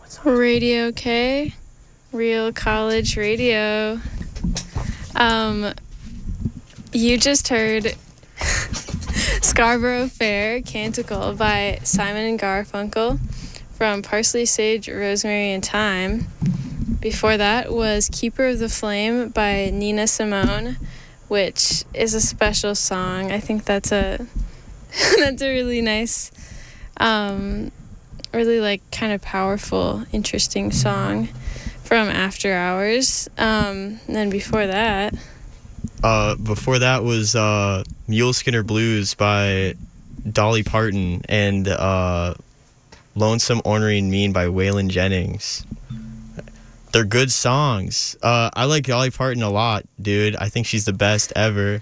Radio K, Real College Radio. You just heard Scarborough Fair Canticle by Simon and Garfunkel from Parsley, Sage, Rosemary, and Thyme. Before that was Keeper of the Flame by Nina Simone, which is a special song. I think that's a that's a really nice, really like kind of powerful, interesting song from After Hours. And then before that was Mule Skinner Blues by Dolly Parton and Lonesome, Ornery, and Mean by Waylon Jennings. They're good songs. I like Dolly Parton a lot, dude. I think she's the best ever.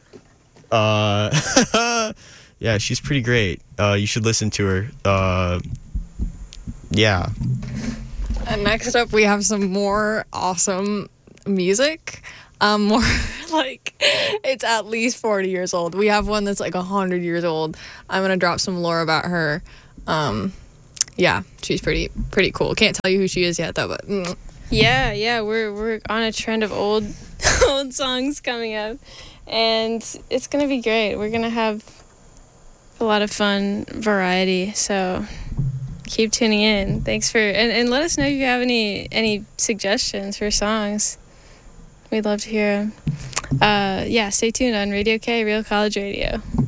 Yeah, she's pretty great. You should listen to her. Yeah. And next up, we have some more awesome music. More like it's at least 40 years old. We have one that's like 100 years old. I'm gonna drop some lore about her. Yeah, she's pretty cool. Can't tell you who she is yet though, but Yeah, we're on a trend of old old songs coming up, and it's gonna be great. We're gonna have a lot of fun variety, so keep tuning in. Thanks for and let us know if you have any suggestions for songs. We'd love to hear them. Yeah, stay tuned on Radio K, Real College Radio.